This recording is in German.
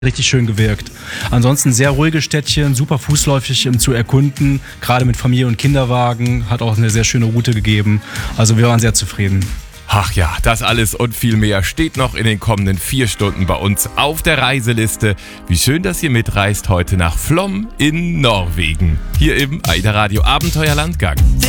richtig schön gewirkt. Ansonsten sehr ruhige Städtchen, super fußläufig zu erkunden, gerade mit Familie und Kinderwagen, hat auch eine sehr schöne Route gegeben. Also wir waren sehr zufrieden. Ach ja, das alles und viel mehr steht noch in den kommenden 4 Stunden bei uns auf der Reiseliste. Wie schön, dass ihr mitreist heute nach Flåm in Norwegen. Hier im AIDA Radio Abenteuerlandgang.